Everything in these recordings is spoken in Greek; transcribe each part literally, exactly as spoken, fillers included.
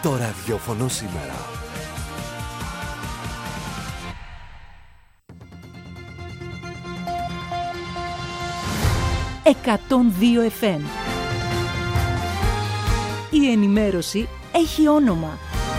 Το ραδιόφωνο σήμερα. εκατόν δύο εφ εμ. Η ενημέρωση έχει όνομα.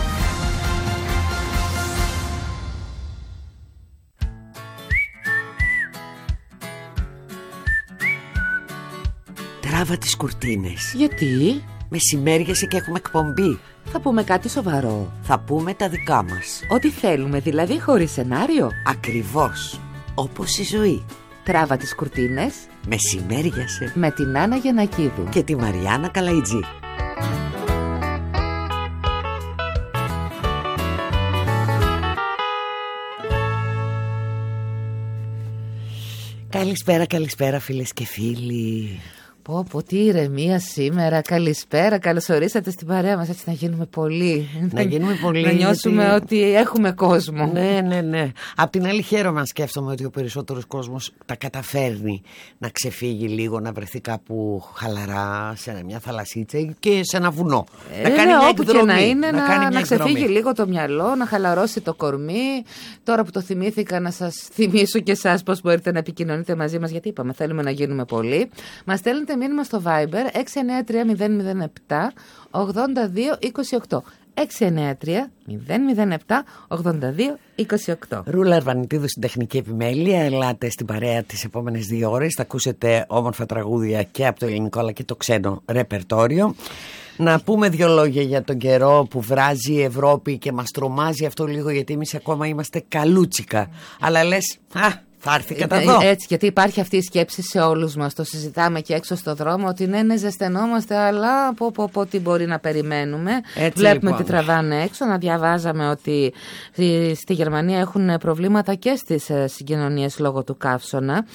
Τράβα τις κουρτίνες. Γιατί? Μεσημέριασε και έχουμε εκπομπή. Θα πούμε κάτι σοβαρό. Θα πούμε τα δικά μας. Ό,τι θέλουμε, δηλαδή χωρίς σενάριο. Ακριβώς. Όπως η ζωή. Τράβα τις κουρτίνες. Μεσημέριασε. Με την Άννα Γιαννακίδου και τη Μαριάννα Καλαϊτζή. Καλησπέρα, καλησπέρα φίλες και φίλοι. Πω πω, τι ηρεμία σήμερα. Καλησπέρα, καλώς ορίσατε στην παρέα μας. Έτσι να γίνουμε πολλοί. Να γίνουμε πολλοί. Να νιώσουμε γιατί... ότι έχουμε κόσμο. Ναι, ναι, ναι. Απ' την άλλη χαίρομαι αν σκέφτομαι ότι ο περισσότερος κόσμος τα καταφέρνει να ξεφύγει λίγο, να βρεθεί κάπου χαλαρά σε μια θαλασσίτσα και σε ένα βουνό. Ε, να κάνει ναι, μια όπου εκδρομή, και να είναι, να, να, να ξεφύγει λίγο το μυαλό, να χαλαρώσει το κορμί. Τώρα που το θυμήθηκα, να σας θυμίσω και εσάς πώς μπορείτε να επικοινωνείτε μαζί μας, γιατί είπαμε θέλουμε να γίνουμε πολλοί. Μας στέλνετε μήνυμα στο Viber έξι εννιά τρία μηδέν μηδέν επτά ογδόντα δύο είκοσι οκτώ. έξι εννιά τρία μηδέν μηδέν επτά ογδόντα δύο είκοσι οκτώ. Ρούλα Αρβανιτίδου στην τεχνική επιμέλεια. Ελάτε στην παρέα τις επόμενες δύο ώρες. Θα ακούσετε όμορφα τραγούδια και από το ελληνικό αλλά και το ξένο ρεπερτόριο. Να πούμε δύο λόγια για τον καιρό που βράζει η Ευρώπη και μας τρομάζει αυτό λίγο, γιατί εμείς ακόμα είμαστε καλούτσικα. Αλλά λες, α, θα έρθει κατά εδώ. Έτσι, γιατί υπάρχει αυτή η σκέψη σε όλους μας. Το συζητάμε και έξω στο δρόμο ότι ναι, ναι, ζεσθενόμαστε, αλλά πω, πω, πω, τι μπορεί να περιμένουμε. Έτσι, βλέπουμε λοιπόν τι τραβάνε έξω. Να διαβάζαμε ότι στη Γερμανία έχουν προβλήματα και στις συγκοινωνίες λόγω του καύσωνα.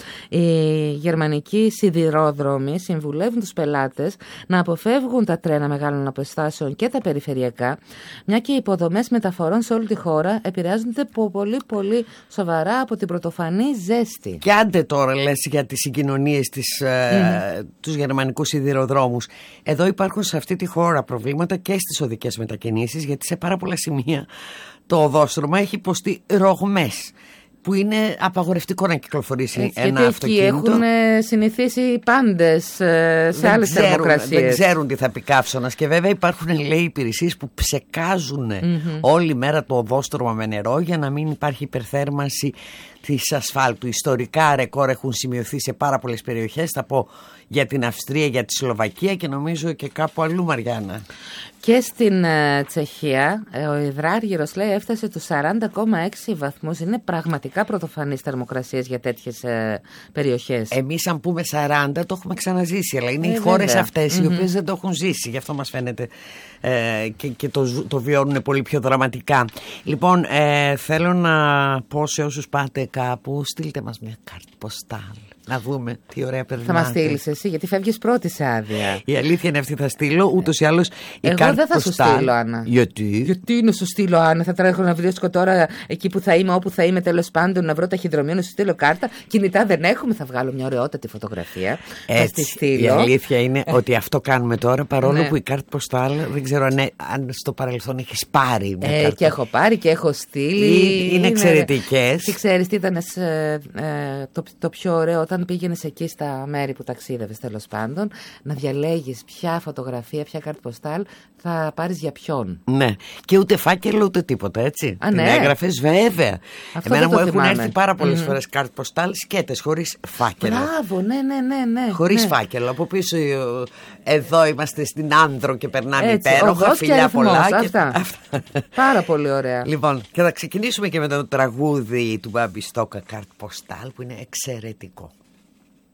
Οι γερμανικοί σιδηρόδρομοι συμβουλεύουν τους πελάτες να αποφεύγουν τα τρένα μεγάλων αποστάσεων και τα περιφερειακά, μια και οι υποδομές μεταφορών σε όλη τη χώρα επηρεάζονται πολύ πολύ σοβαρά από την πρωτοφανή ζέστη. Και άντε τώρα λες για τις συγκοινωνίες της, ε, mm. τους γερμανικούς σιδηροδρόμους. Εδώ υπάρχουν σε αυτή τη χώρα προβλήματα και στις οδικές μετακινήσεις, γιατί σε πάρα πολλά σημεία το οδόστρωμα έχει υποστεί ρογμές, που είναι απαγορευτικό να κυκλοφορήσει έτσι, ένα γιατί αυτοκίνητο. Γιατί έχουν συνηθίσει οι πάντες σε δεν άλλες ξέρουν, θερμοκρασίες. Δεν ξέρουν τι θα πει καύσωνας. Και βέβαια υπάρχουν, λέει, υπηρεσίες που ψεκάζουν mm-hmm. όλη μέρα το οδόστρωμα με νερό για να μην υπάρχει υπερθέρμανση της ασφάλτου. Ιστορικά ρεκόρ έχουν σημειωθεί σε πάρα πολλές περιοχές. Θα πω για την Αυστρία, για τη Σλοβακία και νομίζω και κάπου αλλού, Μαριάννα. Και στην ε, Τσεχία ε, ο υδράργυρος, λέει, έφτασε τους σαράντα κόμμα έξι βαθμούς. Είναι πραγματικά πρωτοφανείς θερμοκρασίες για τέτοιες ε, περιοχές. Εμείς αν πούμε σαράντα το έχουμε ξαναζήσει, αλλά είναι ε, οι χώρες αυτές mm-hmm. οι οποίες δεν το έχουν ζήσει. Γι' αυτό μας φαίνεται ε, και, και το, το βιώνουν πολύ πιο δραματικά. Λοιπόν, ε, θέλω να πω σε όσους πάτε κάπου, στείλτε μας μια κάρτα ποστάλ. Να δούμε τι ωραία περνάτε. Θα μας στείλεις εσύ, γιατί φεύγεις πρώτη σε άδεια. Η αλήθεια είναι αυτή, θα στείλω. Ούτως ή άλλως η Εγώ κάρτα δεν θα ποστάλ. σου στείλω, Άννα. Γιατί? Γιατί να σου στείλω, Άννα. Θα τρέχω να βρίσκω τώρα εκεί που θα είμαι, όπου θα είμαι, τέλος πάντων, να βρω ταχυδρομείο, να σου στείλω κάρτα. Κινητά δεν έχουμε. Θα βγάλω μια ωραιότατη φωτογραφία. Έτσι, θα στη στείλω. Η αλήθεια είναι ότι αυτό κάνουμε τώρα, παρόλο ναι. που η κάρτα ποστάλ δεν ξέρω αν, αν στο παρελθόν έχεις πάρει μια ε, κάρτα. Και έχω πάρει και έχω στείλει. Είναι, είναι εξαιρετικές. Και ξέρεις τι ήταν ε, ε, το, το πιο ωραίο όταν πήγαινες εκεί στα μέρη που ταξίδευες, τέλος πάντων, να διαλέγεις ποια φωτογραφία, ποια κάρτα ποστάλ θα πάρεις για ποιον. Ναι, και ούτε φάκελο ούτε τίποτα, έτσι. Α, την ναι. έγραφες, βέβαια. Αυτό Εμένα μου έχουν θυμάμαι. έρθει πάρα πολλές mm. φορές κάρτα ποστάλ σκέτες, χωρίς φάκελο. Μπράβο, ναι, ναι, ναι, ναι. Χωρίς ναι. φάκελο. Από πίσω, εδώ είμαστε στην Άνδρο και περνάμε έτσι, υπέροχα, φιλιά πολλά. Και... Αυτά. Πάρα πολύ ωραία. Λοιπόν, και θα ξεκινήσουμε και με το τραγούδι του Μπάμπη Στόκα, κάρτα ποστάλ, που είναι εξαιρετικό.